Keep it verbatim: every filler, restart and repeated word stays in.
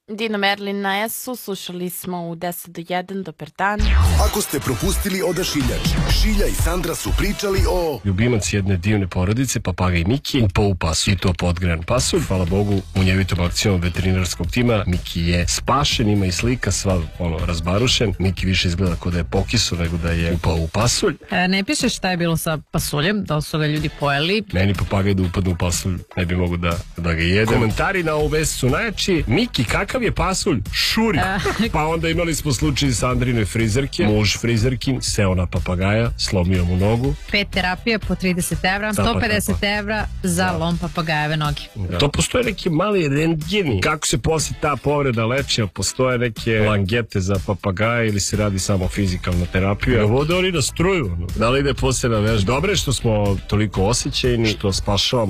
Dino Merlin na S-u, slušali smo u deset do jedan, dobar dan. Ako ste propustili Odašiljač, Šilja i Sandra su pričali o... Ljubimac jedne divne porodice, papagaj Miki, upao u pasulj. I to podgrejan pasulj. Hvala Bogu, munjevitom akcijom veterinarskog tima Miki je spašen, ima i slika, sva ono, razbarušen. Miki više izgleda kao da je pokisu nego da je upao u pasulj. E, ne piše šta je bilo sa pasuljem, da li su ga ljudi pojeli. Meni papagaj da upadne u pasulj, ne bi mogu da, da ga jede. Komentari na ovu vest su najjači. Miki, kakav je pasulj? Šuri. Pa onda imali smo slučaj Sandrine frizerke. Muž frizerkin seo na papagaja, slomio mu nogu. Pet terapija po trideset evra, sto pedeset evra za da. lom papagajeve noge. Da. To postoje neki mali rentgeni. Kako se posle ta povreda leči? Postoje neke langete za papagaje ili se radi samo fizikalna terapija? Da vode oni na struju. Da li ide posebna vežba? Dobre što smo toliko osjećajni, što spašavamo